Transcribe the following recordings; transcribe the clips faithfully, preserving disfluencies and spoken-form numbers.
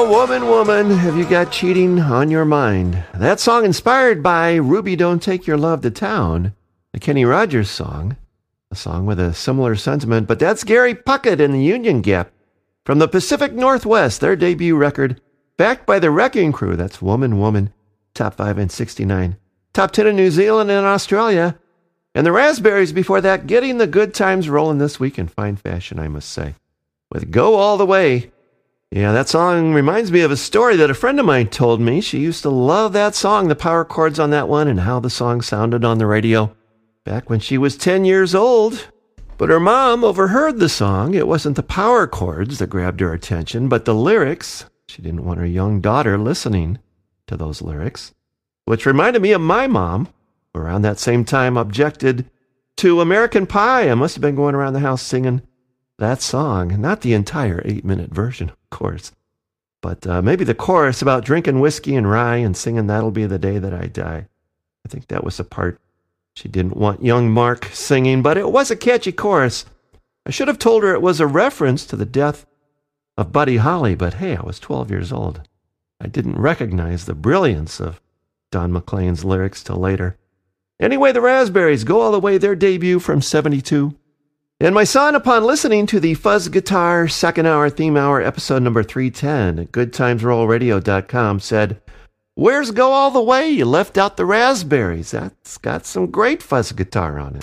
woman, woman, have you got cheating on your mind? That song inspired by Ruby Don't Take Your Love to Town, a Kenny Rogers song, a song with a similar sentiment, but that's Gary Puckett and the Union Gap from the Pacific Northwest, their debut record, backed by the Wrecking Crew. That's Woman, Woman, top five in sixty-nine, top ten in New Zealand and Australia, and the Raspberries before that, getting the good times rolling this week in fine fashion, I must say, with Go All the Way. Yeah, that song reminds me of a story that a friend of mine told me. She used to love that song, the power chords on that one, and how the song sounded on the radio back when she was ten years old. But her mom overheard the song. It wasn't the power chords that grabbed her attention, but the lyrics. She didn't want her young daughter listening to those lyrics, which reminded me of my mom, who around that same time objected to American Pie. I must have been going around the house singing that song, not the entire eight-minute version, of course, but uh, maybe the chorus about drinking whiskey and rye and singing That'll Be the Day That I Die. I think that was the part she didn't want young Mark singing, but it was a catchy chorus. I should have told her it was a reference to the death of Buddy Holly, but hey, I was twelve years old. I didn't recognize the brilliance of Don McLean's lyrics till later. Anyway, the Raspberries, Go All the Way, their debut from seventy-two. And my son, upon listening to the Fuzz Guitar Second Hour Theme Hour episode number three ten at good times roll radio dot com, said, "Where's Go All the Way? You left out the Raspberries. That's got some great fuzz guitar on it."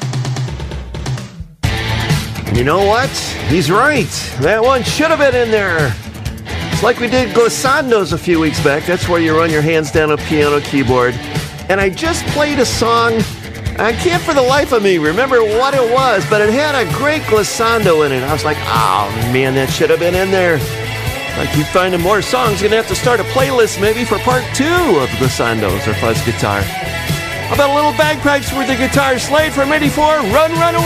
And you know what? He's right. That one should have been in there. It's like we did Glissando's a few weeks back. That's where you run your hands down a piano keyboard. And I just played a song. I can't for the life of me remember what it was, but it had a great glissando in it. I was like, oh man, that should have been in there. I keep finding more songs. Gonna have to start a playlist maybe for part two of glissandos or fuzz guitar. How about a little bagpipes with the guitar? Slade from eighty-four, Run, Run Away.